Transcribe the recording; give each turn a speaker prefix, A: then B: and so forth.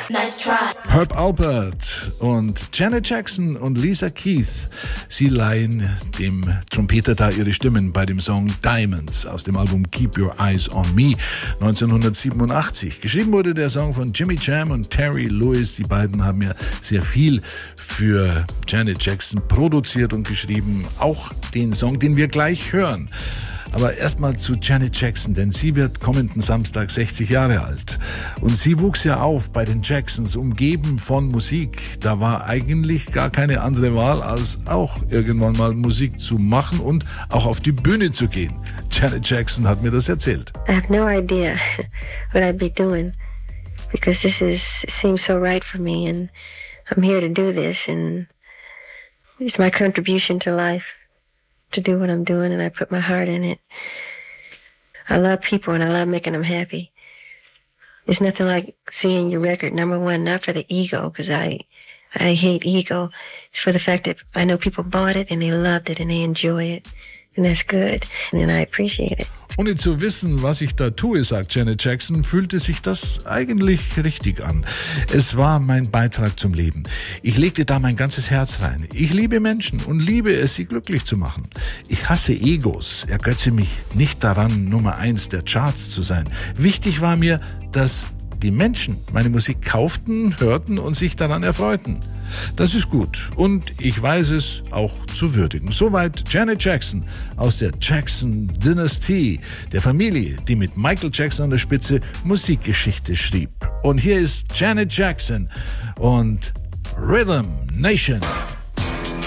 A: Nice try.
B: Herb Alpert und Janet Jackson und Lisa Keith, sie leihen dem Trompeter da ihre Stimmen bei dem Song Diamonds aus dem Album Keep Your Eyes on Me 1987. Geschrieben wurde der Song von Jimmy Jam und Terry Lewis. Die beiden haben ja sehr viel für Janet Jackson produziert und geschrieben. Auch den Song, den wir gleich hören. Aber erstmal zu Janet Jackson, denn sie wird kommenden Samstag 60 Jahre alt. Und sie wuchs ja auf bei den Jacksons, umgeben von Musik. Da war eigentlich gar keine andere Wahl, als auch irgendwann mal Musik zu machen und auch auf die Bühne zu gehen. Janet Jackson hat mir das erzählt.
C: I have no idea what I'd be doing, because seems so right for me, and I'm here to do this, and it's my contribution to life. To do what I'm doing, and I put my heart in it. I love people and I love making them happy. It's nothing like seeing your record number one, not for the ego, because I hate ego. It's for the fact that I know people bought it and they loved it and they enjoy it. And that's good. And I appreciate it.
B: Ohne zu wissen, was ich da tue, sagt Janet Jackson, fühlte sich das eigentlich richtig an. Es war mein Beitrag zum Leben. Ich legte da mein ganzes Herz rein. Ich liebe Menschen und liebe es, sie glücklich zu machen. Ich hasse Egos, ergötze mich nicht daran, Nummer 1 der Charts zu sein. Wichtig war mir, dass die Menschen meine Musik kauften, hörten und sich daran erfreuten. Das ist gut und ich weiß es auch zu würdigen. Soweit Janet Jackson aus der Jackson-Dynastie, der Familie, die mit Michael Jackson an der Spitze Musikgeschichte schrieb. Und hier ist Janet Jackson und Rhythm Nation.